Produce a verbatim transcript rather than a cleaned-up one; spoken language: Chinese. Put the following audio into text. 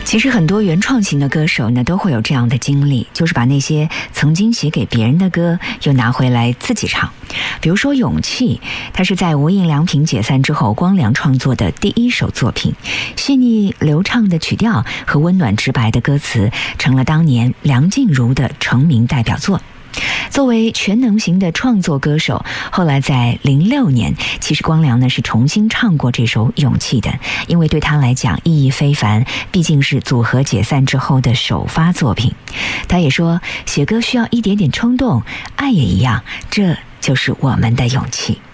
其实很多原创型的歌手呢，都会有这样的经历，就是把那些曾经写给别人的歌又拿回来自己唱。比如说《勇气》，它是在无印良品解散之后光良创作的第一首作品，细腻流畅的曲调和温暖直白的歌词成了当年梁静茹的成名代表作。作为全能型的创作歌手，后来在零六年，其实光良呢是重新唱过这首《勇气》的，因为对他来讲意义非凡，毕竟是组合解散之后的首发作品。他也说，写歌需要一点点冲动，爱也一样，这就是我们的勇气。